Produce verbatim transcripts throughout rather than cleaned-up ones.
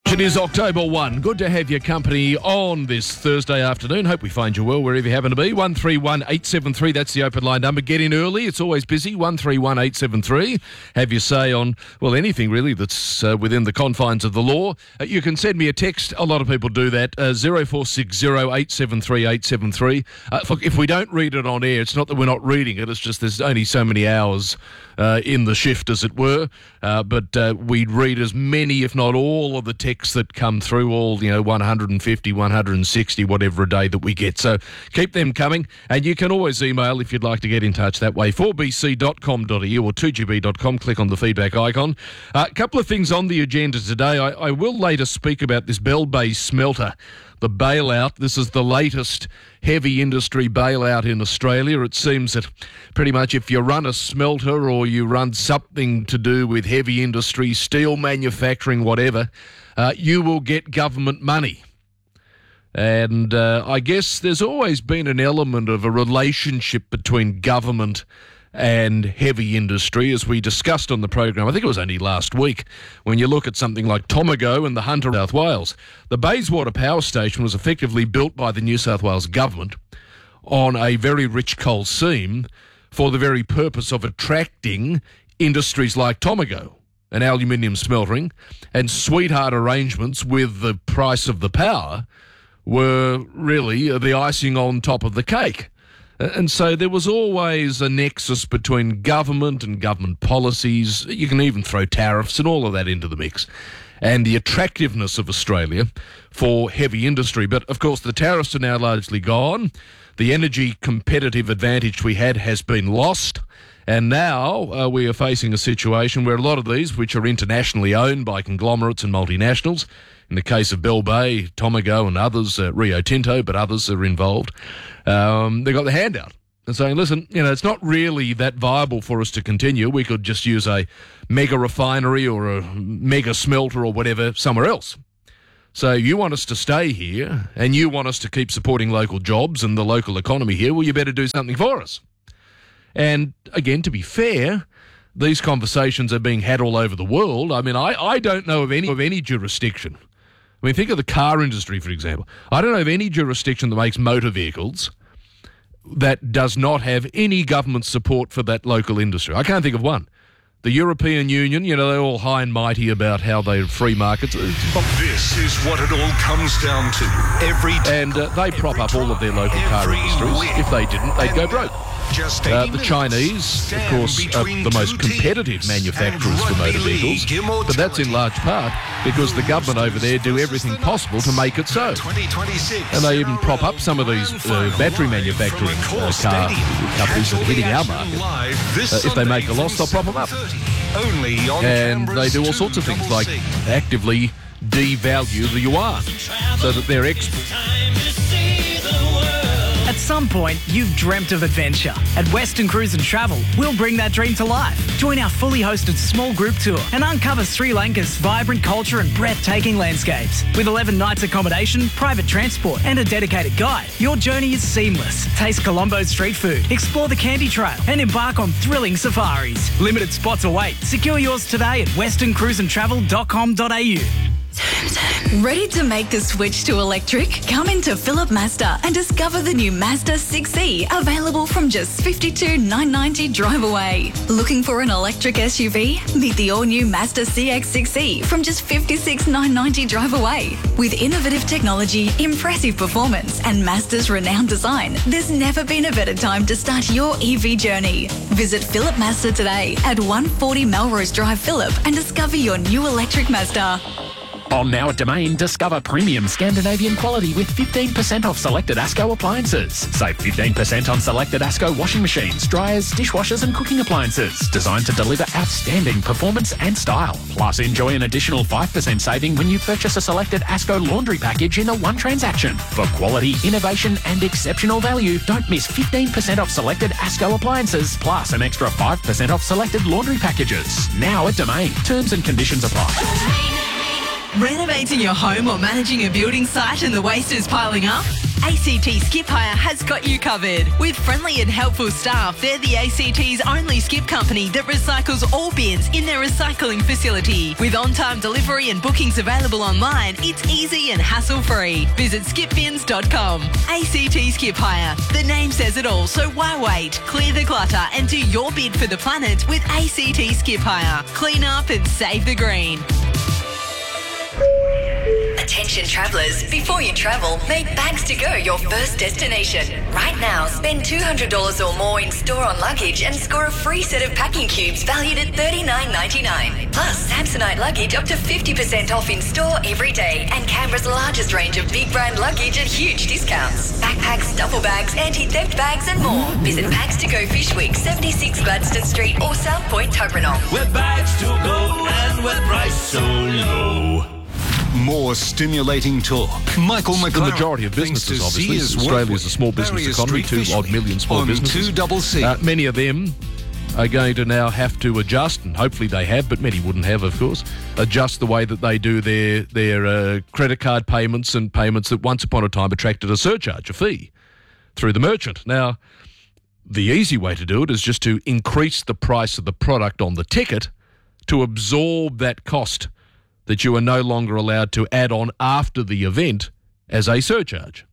It is October first. Good to have your company on this Thursday afternoon. Hope we find you well wherever you happen to be. one three one eight seven three, that's the open line number. Get in early. It's always busy. one three one eight seven three. Have your say on, well, anything really that's uh, within the confines of the law. Uh, you can send me a text. A lot of people do that. Uh, zero four six zero eight seven three eight seven three. Uh, look, if we don't read it on air, it's not that we're not reading it. It's just there's only so many hours uh, in the shift, as it were. Uh, but uh, we read as many, if not all, of the texts that come through, all, you know, one hundred fifty, one hundred sixty, whatever a day that we get. So keep them coming. And you can always email if you'd like to get in touch that way. four b c dot com dot a u or two g b dot com. Click on the feedback icon. A uh, couple of things on the agenda today. I, I will later speak about this Bell Bay smelter, the bailout. This is the latest heavy industry bailout in Australia. It seems that pretty much if you run a smelter or you run something to do with heavy industry, steel manufacturing, whatever, uh, you will get government money. And uh, I guess there's always been an element of a relationship between government and heavy industry, as we discussed on the program. I think it was only last week. When you look at something like Tomago and the Hunter, South Wales, the Bayswater Power Station was effectively built by the New South Wales government on a very rich coal seam for the very purpose of attracting industries like Tomago and aluminium smeltering, and sweetheart arrangements with the price of the power were really the icing on top of the cake. And so there was always a nexus between government and government policies. You can even throw tariffs and all of that into the mix, and the attractiveness of Australia for heavy industry. But, of course, the tariffs are now largely gone. The energy competitive advantage we had has been lost. And now uh, we are facing a situation where a lot of these, which are internationally owned by conglomerates and multinationals, in the case of Bell Bay, Tomago and others, uh, Rio Tinto, but others are involved, um, they got the hand out and saying, listen, you know, it's not really that viable for us to continue. We could just use a mega refinery or a mega smelter or whatever somewhere else. So you want us to stay here and you want us to keep supporting local jobs and the local economy here, well, you better do something for us. And again, to be fair, these conversations are being had all over the world. I mean, I, I don't know of any of any jurisdiction. I mean, think of the car industry, for example. I don't know of any jurisdiction that makes motor vehicles that does not have any government support for that local industry. I can't think of one. The European Union, you know, they're all high and mighty about how they're free markets. This is what it all comes down to. Every and uh, they prop up all of their local car industries. If they didn't, they'd go broke. Uh, the Chinese, of course, are the most competitive manufacturers for motor vehicles, but that's in large part because the government over there do everything possible to make it so. And they even prop up some of these uh, battery manufacturing uh, car companies that are hitting our market. Uh, if they make a loss, they'll prop them up. And they do all sorts of things, like actively devalue the yuan so that their exports... At some point, you've dreamt of adventure. At Western Cruise and Travel, we'll bring that dream to life. Join our fully hosted small group tour and uncover Sri Lanka's vibrant culture and breathtaking landscapes. With eleven nights accommodation, private transport and a dedicated guide, your journey is seamless. Taste Colombo's street food, explore the Candy Trail and embark on thrilling safaris. Limited spots await. Secure yours today at western cruise and travel dot com dot a u. Ready to make the switch to electric? Come into Phillip Mazda and discover the new Mazda six E, available from just fifty-two thousand nine hundred ninety dollars drive away. Looking for an electric S U V? Meet the all-new Mazda C X six E from just fifty-six thousand nine hundred ninety dollars drive away. With innovative technology, impressive performance and Mazda's renowned design, there's never been a better time to start your E V journey. Visit Phillip Mazda today at one forty Melrose Drive, Phillip, and discover your new electric Mazda. On Now at Domain, discover premium Scandinavian quality with fifteen percent off selected ASCO appliances. Save fifteen percent on selected ASCO washing machines, dryers, dishwashers and cooking appliances, designed to deliver outstanding performance and style. Plus, enjoy an additional five percent saving when you purchase a selected ASCO laundry package in a one transaction. For quality, innovation and exceptional value, don't miss fifteen percent off selected ASCO appliances, plus an extra five percent off selected laundry packages. Now at Domain. Terms and conditions apply. Renovating your home or managing a building site and the waste is piling up? A C T Skip Hire has got you covered. With friendly and helpful staff, they're the A C T's only skip company that recycles all bins in their recycling facility. With on-time delivery and bookings available online, it's easy and hassle-free. Visit skip bins dot com. A C T Skip Hire. The name says it all, so why wait? Clear the clutter and do your bid for the planet with A C T Skip Hire. Clean up and save the green. Attention travellers, before you travel, make Bags to Go your first destination. Right now, spend two hundred dollars or more in store on luggage and score a free set of packing cubes valued at thirty-nine ninety-nine. Plus, Samsonite luggage up to fifty percent off in store every day, and Canberra's largest range of big brand luggage at huge discounts. Backpacks, duffel bags, anti-theft bags and more. Visit Bags to Go Fish Week, seventy-six Gladstone Street or South Point, Tuggeranong. We're Bags to Go and we're priced so low. More stimulating talk. Michael McLaren. The majority of businesses, obviously. Australia is a small business economy, two odd million small businesses. two C C. Uh, many of them are going to now have to adjust, and hopefully they have, but many wouldn't have, of course, adjust the way that they do their, their uh, credit card payments and payments that once upon a time attracted a surcharge, a fee, through the merchant. Now, the easy way to do it is just to increase the price of the product on the ticket to absorb that cost that you are no longer allowed to add on after the event as a surcharge.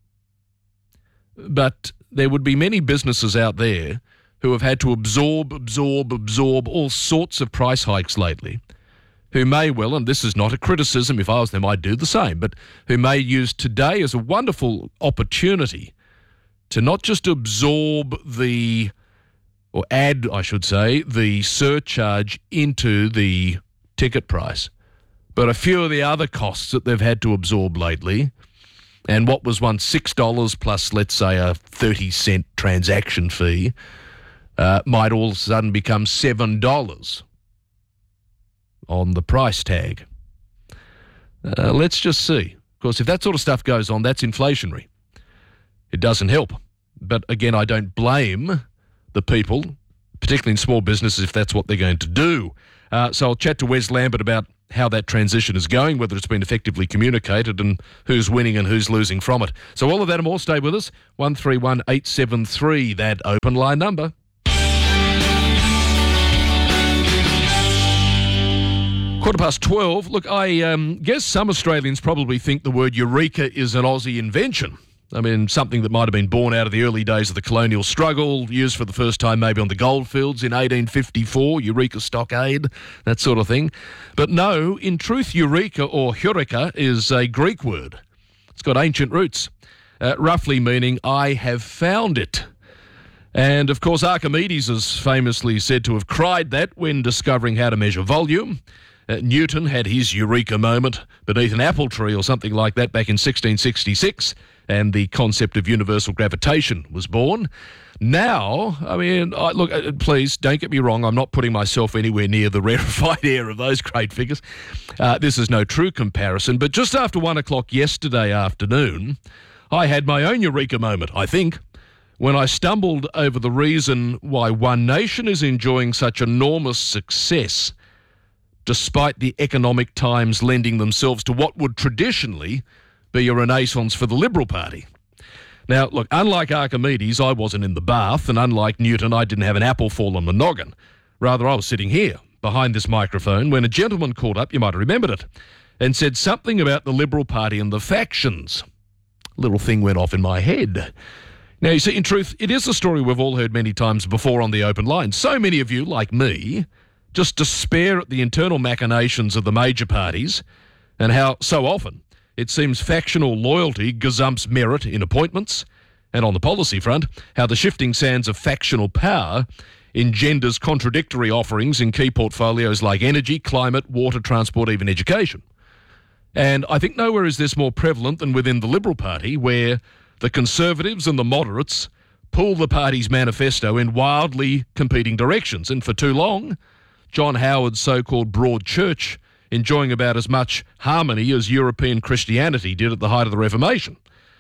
But there would be many businesses out there who have had to absorb, absorb, absorb all sorts of price hikes lately, who may well, and this is not a criticism, if I was them I'd do the same, but who may use today as a wonderful opportunity to not just absorb the, or add, I should say, the surcharge into the ticket price, but a few of the other costs that they've had to absorb lately, and what was once six dollars plus, let's say, a thirty cent transaction fee, uh, might all of a sudden become seven dollars on the price tag. Uh, let's just see. Of course, if that sort of stuff goes on, that's inflationary. It doesn't help. But again, I don't blame the people, particularly in small businesses, if that's what they're going to do. Uh, so I'll chat to Wes Lambert about how that transition is going, whether it's been effectively communicated and who's winning and who's losing from it. So all of that and more, stay with us. one three one eight seven three, that open line number. Quarter past twelve. Look, I um, guess some Australians probably think the word eureka is an Aussie invention. I mean, something that might have been born out of the early days of the colonial struggle, used for the first time maybe on the goldfields in eighteen fifty-four, Eureka Stockade, that sort of thing. But no, in truth, eureka or heureka is a Greek word. It's got ancient roots, uh, roughly meaning I have found it. And, of course, Archimedes is famously said to have cried that when discovering how to measure volume. Uh, Newton had his eureka moment beneath an apple tree or something like that back in sixteen sixty-six, and the concept of universal gravitation was born. Now, I mean, I, look, uh, please don't get me wrong, I'm not putting myself anywhere near the rarefied air of those great figures. Uh, this is no true comparison, but just after one o'clock yesterday afternoon, I had my own eureka moment, I think, when I stumbled over the reason why One Nation is enjoying such enormous success despite the economic times lending themselves to what would traditionally be a renaissance for the Liberal Party. Now, look, unlike Archimedes, I wasn't in the bath, and unlike Newton, I didn't have an apple fall on the noggin. Rather, I was sitting here, behind this microphone, when a gentleman called up, you might have remembered it, and said something about the Liberal Party and the factions. A little thing went off in my head. Now, you see, in truth, it is a story we've all heard many times before on the open line. So many of you, like me, just despair at the internal machinations of the major parties and how, so often, it seems factional loyalty gazumps merit in appointments, and on the policy front, how the shifting sands of factional power engenders contradictory offerings in key portfolios like energy, climate, water, transport, even education. And I think nowhere is this more prevalent than within the Liberal Party, where the Conservatives and the moderates pull the party's manifesto in wildly competing directions. And for too long, John Howard's so-called broad church enjoying about as much harmony as European Christianity did at the height of the Reformation.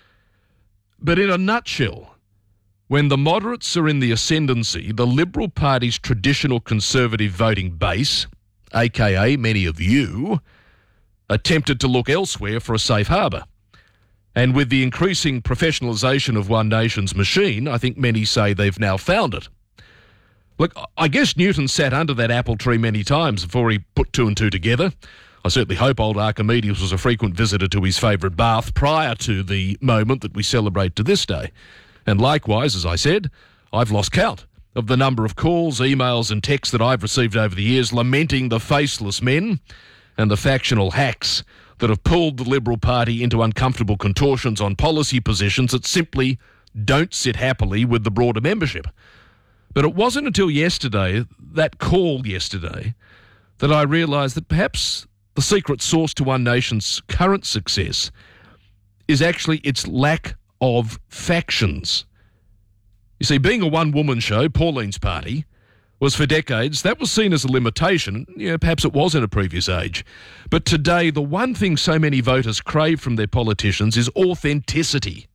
But in a nutshell, when the moderates are in the ascendancy, the Liberal Party's traditional conservative voting base, aka many of you, are tempted to look elsewhere for a safe harbour. And with the increasing professionalisation of One Nation's machine, I think many say they've now found it. Look, I guess Newton sat under that apple tree many times before he put two and two together. I certainly hope old Archimedes was a frequent visitor to his favourite bath prior to the moment that we celebrate to this day. And likewise, as I said, I've lost count of the number of calls, emails and texts that I've received over the years lamenting the faceless men and the factional hacks that have pulled the Liberal Party into uncomfortable contortions on policy positions that simply don't sit happily with the broader membership. But it wasn't until yesterday, that call yesterday, that I realised that perhaps the secret sauce to One Nation's current success is actually its lack of factions. You see, being a one-woman show, Pauline's Party, was for decades, that was seen as a limitation. Yeah, perhaps it was in a previous age. But today, the one thing so many voters crave from their politicians is authenticity.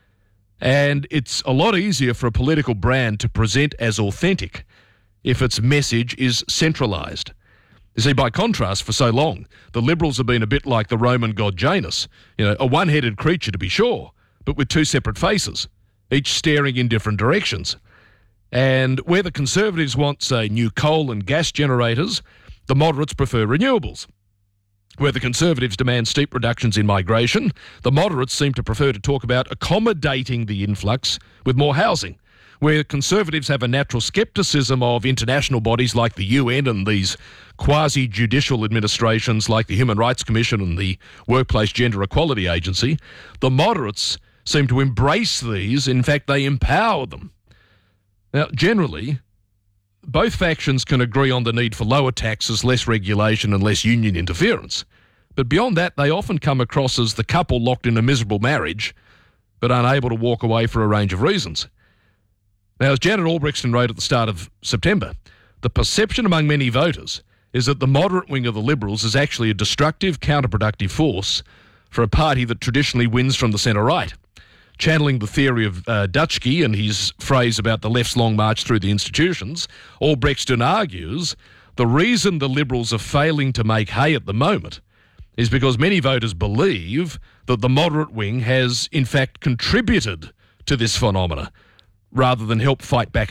And it's a lot easier for a political brand to present as authentic if its message is centralised. You see, by contrast, for so long, the Liberals have been a bit like the Roman god Janus, you know, a one-headed creature to be sure, but with two separate faces, each staring in different directions. And where the Conservatives want, say, new coal and gas generators, the moderates prefer renewables. Where the Conservatives demand steep reductions in migration, the moderates seem to prefer to talk about accommodating the influx with more housing. Where Conservatives have a natural scepticism of international bodies like the U N and these quasi-judicial administrations like the Human Rights Commission and the Workplace Gender Equality Agency, the moderates seem to embrace these. In fact, they empower them. Now, generally, both factions can agree on the need for lower taxes, less regulation and less union interference. But beyond that, they often come across as the couple locked in a miserable marriage but unable to walk away for a range of reasons. Now, as Janet Albrechtson wrote at the start of September, the perception among many voters is that the moderate wing of the Liberals is actually a destructive, counterproductive force for a party that traditionally wins from the centre-right. Channeling the theory of uh, Dutschke and his phrase about the left's long march through the institutions, Albrechtson argues the reason the Liberals are failing to make hay at the moment is because many voters believe that the moderate wing has, in fact, contributed to this phenomena rather than help fight back